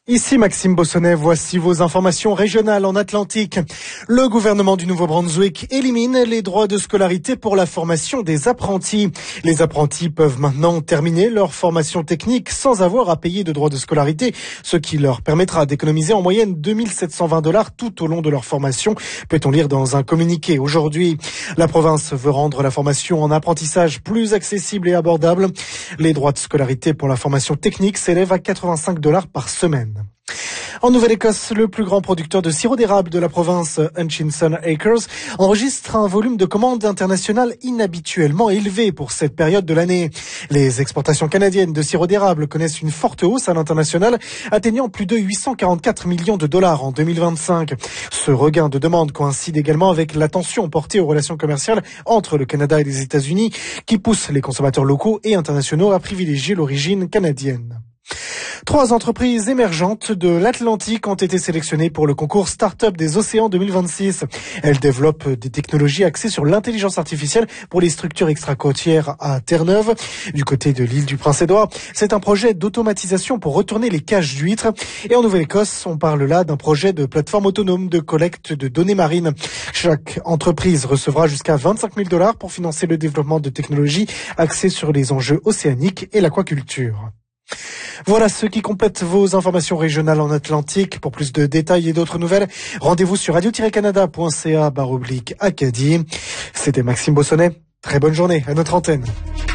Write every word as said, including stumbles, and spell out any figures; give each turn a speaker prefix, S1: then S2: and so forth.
S1: Ici Maxime Bossonnet, voici vos informations régionales en Atlantique. Le gouvernement du Nouveau-Brunswick élimine les droits de scolarité pour la formation des apprentis. Les apprentis peuvent maintenant terminer leur formation technique sans avoir à payer de droits de scolarité, ce qui leur permettra d'économiser en moyenne deux mille sept cent vingt dollars tout au long de leur formation, peut-on lire dans un communiqué aujourd'hui. La province veut rendre la formation en apprentissage plus accessible et abordable. Les droits de scolarité pour la formation technique s'élèvent à quatre-vingt-cinq dollars par semaine. En Nouvelle-Écosse, le plus grand producteur de sirop d'érable de la province, Hutchinson Acres, enregistre un volume de commandes internationales inhabituellement élevé pour cette période de l'année. Les exportations canadiennes de sirop d'érable connaissent une forte hausse à l'international, atteignant plus de huit cent quarante-quatre millions de dollars en deux mille vingt-cinq. Ce regain de demande coïncide également avec l'attention portée aux relations commerciales entre le Canada et les États-Unis, qui pousse les consommateurs locaux et internationaux à privilégier l'origine canadienne. Trois entreprises émergentes de l'Atlantique ont été sélectionnées pour le concours Start-up des océans deux mille vingt-six. Elles développent des technologies axées sur l'intelligence artificielle pour les structures extracôtières à Terre-Neuve. Du côté de l'île du Prince-Édouard, c'est un projet d'automatisation pour retourner les cages d'huîtres. Et en Nouvelle-Écosse, on parle là d'un projet de plateforme autonome de collecte de données marines. Chaque entreprise recevra jusqu'à vingt-cinq mille dollars pour financer le développement de technologies axées sur les enjeux océaniques et l'aquaculture. Voilà ce qui complète vos informations régionales en Atlantique. Pour plus de détails et d'autres nouvelles, rendez-vous sur radio tiret canada point c a barre oblique Acadie. C'était Maxime Bossonnet. Très bonne journée à notre antenne.